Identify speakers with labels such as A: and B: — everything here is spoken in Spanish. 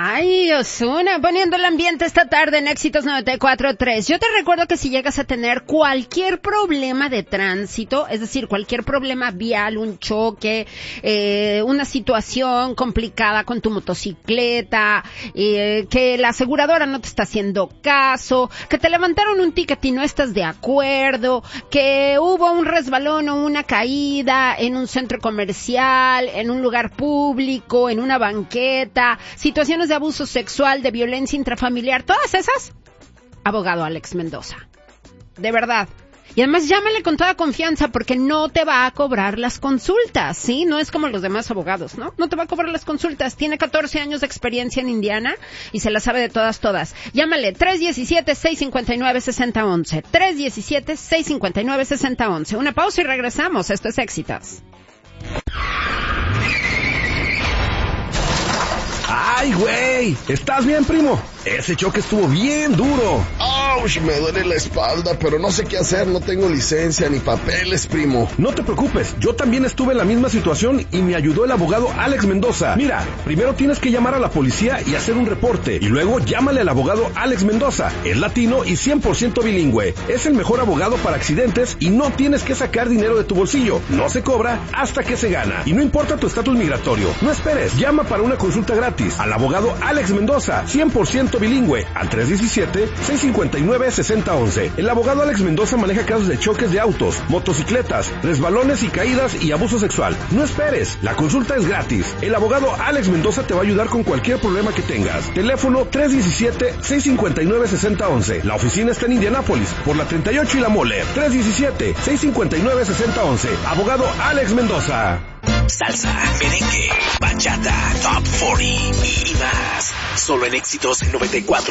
A: Ay, Ozuna, poniendo el ambiente esta tarde en Éxitos 94.3. Yo te recuerdo que si llegas a tener cualquier problema de tránsito, es decir, cualquier problema vial, un choque, una situación complicada con tu motocicleta, que la aseguradora no te está haciendo caso, que te levantaron un ticket y no estás de acuerdo, que hubo un resbalón o una caída en un centro comercial, en un lugar público, en una banqueta, situaciones de abuso sexual, de violencia intrafamiliar, todas esas, abogado Alex Mendoza. De verdad. Y además llámale con toda confianza porque no te va a cobrar las consultas, ¿sí? No es como los demás abogados, ¿no? No te va a cobrar las consultas. Tiene 14 años de experiencia en Indiana y se la sabe de todas. Llámale 317-659-6011. 317-659-6011. Una pausa y regresamos. Esto es Éxitos.
B: ¡Ay, güey! ¿Estás bien, primo? Ese choque estuvo bien duro.
C: ¡Auch! Me duele la espalda, pero no sé qué hacer. No tengo licencia ni papeles, primo.
B: No te preocupes. Yo también estuve en la misma situación y me ayudó el abogado Alex Mendoza. Mira, primero tienes que llamar a la policía y hacer un reporte. Y luego llámale al abogado Alex Mendoza. Es latino y 100% bilingüe. Es el mejor abogado para accidentes y no tienes que sacar dinero de tu bolsillo. No se cobra hasta que se gana. Y no importa tu estatus migratorio. No esperes. Llama para una consulta gratis al abogado Alex Mendoza, 100% bilingüe, al 317-659-6011. El abogado Alex Mendoza maneja casos de choques de autos, motocicletas, resbalones y caídas y abuso sexual. No esperes, la consulta es gratis. El abogado Alex Mendoza te va a ayudar con cualquier problema que tengas. Teléfono 317-659-6011. La oficina está en Indianápolis, por la 38 y la Mole. 317-659-6011. Abogado Alex Mendoza.
D: Salsa, merengue, bachata, top 40 y más. Solo en Éxitos 94.3.